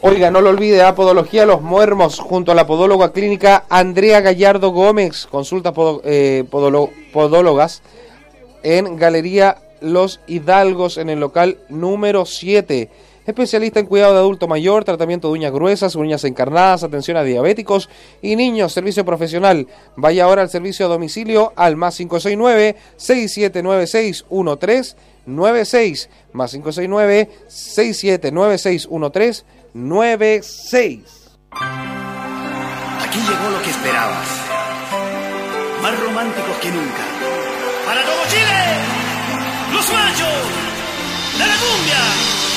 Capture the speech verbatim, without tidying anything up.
Oiga, no lo olvide, a Podología Los Muermos, junto a la podóloga clínica Andrea Gallardo Gómez. Consulta podo, eh, podolo, podólogas en Galería Los Hidalgos, en el local número siete. Especialista en cuidado de adulto mayor, tratamiento de uñas gruesas, uñas encarnadas, atención a diabéticos y niños, servicio profesional. Vaya ahora al servicio a domicilio al más cinco seis nueve, seis siete nueve seis, uno tres nueve seis, más cinco seis nueve, seis siete nueve seis, uno tres nueve seis. Aquí llegó lo que esperabas. Más románticos que nunca. Para todo Chile, los machos de la cumbia.